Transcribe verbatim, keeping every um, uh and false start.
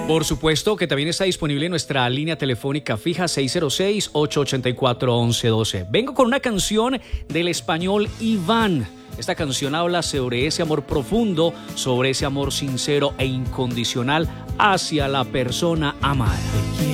Por supuesto que también está disponible en nuestra línea telefónica fija seis cero seis, ocho ocho cuatro, once doce. Vengo con una canción del español Iván. Esta canción habla sobre ese amor profundo, sobre ese amor sincero e incondicional hacia la persona amada.